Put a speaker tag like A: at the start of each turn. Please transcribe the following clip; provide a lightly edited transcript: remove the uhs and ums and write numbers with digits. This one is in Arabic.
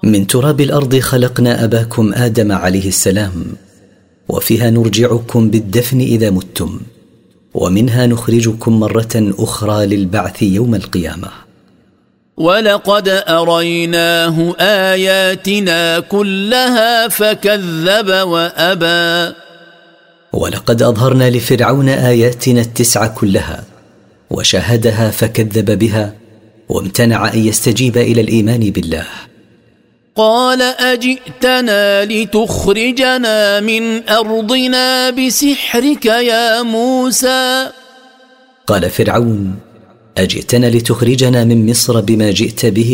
A: من تراب الأرض خلقنا أباكم آدم عليه السلام، وفيها نرجعكم بالدفن إذا متم، ومنها نخرجكم مرة أخرى للبعث يوم القيامة.
B: ولقد أريناه آياتنا كلها فكذب وأبى.
A: ولقد أظهرنا لفرعون آياتنا 9 كلها، وشاهدها فكذب بها، وامتنع أن يستجيب إلى الإيمان بالله.
B: قال أجئتنا لتخرجنا من أرضنا بسحرك يا موسى.
A: قال فرعون: أجئتنا لتخرجنا من مصر بما جئت به